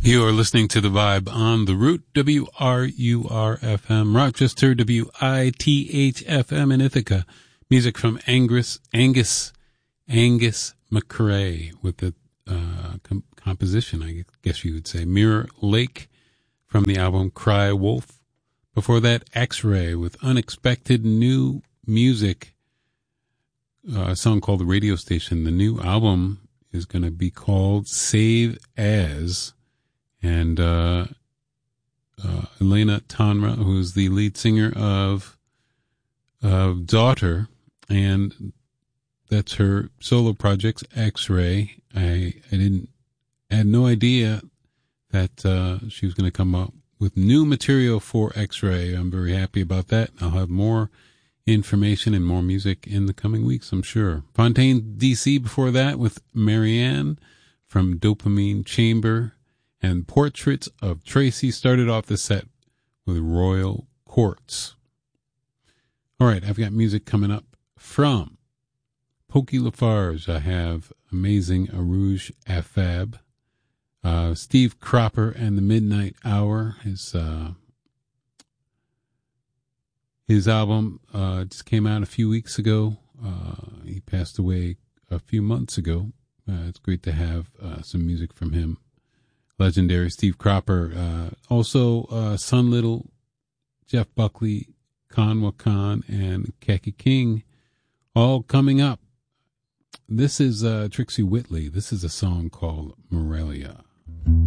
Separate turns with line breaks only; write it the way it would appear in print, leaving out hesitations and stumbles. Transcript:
You are listening to The Vibe on The Root, WRUR-FM, Rochester, WITH-FM in Ithaca. Music from Angus McRae with the composition, I guess you would say, Mirror Lake from the album Cry Wolf. Before that, X-Ray with unexpected new music, a song called The Radio Station. The new album is going to be called Save As. And Elena Tanra, who's the lead singer of Daughter, and that's her solo project, X-Ray. I had no idea that she was going to come up with new material for X-Ray. I'm very happy about that. I'll have more information and more music in the coming weeks, I'm sure. Fontaine DC before that with Marianne from Dopamine Chamber. And Portraits of Tracy started off the set with Royal Courts. All right, I've got music coming up from Pokey Lafarge. I have Amazing Arouge Afab. Steve Cropper and the Midnight Hour. His album just came out a few weeks ago. He passed away a few months ago. It's great to have some music from him. Legendary Steve Cropper. Also, Sun Little, Jeff Buckley, Kanwa Khan, and Kaki King, all coming up. This is Trixie Whitley. This is a song called Morelia.